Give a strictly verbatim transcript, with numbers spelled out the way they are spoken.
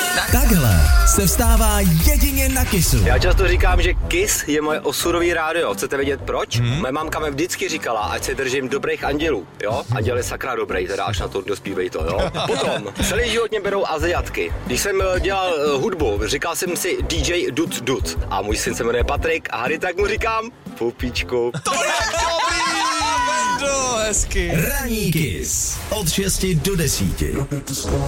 Takhle se vstává jedině na Kissu. Já často říkám, že Kiss je moje osudový rádio. Chcete vědět proč? Hmm. Moje mámka mi vždycky říkala, ať se držím dobrých andělů, jo? Anděl je sakra dobrý, teda až na to dospívej to, jo? Potom, celý život mě berou Aziatky. Když jsem dělal hudbu, říkal jsem si D J Dud Dud. A můj syn se jmenuje Patrik a Harry, tak mu říkám Pupíčku. To je dobrý! Vendo, hezky. Ranní Kiss od šesti do desíti.